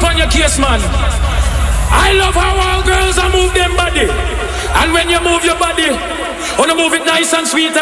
on your case, man. I love how all girls are move them body. And when you move your body, wanna move it nice and sweet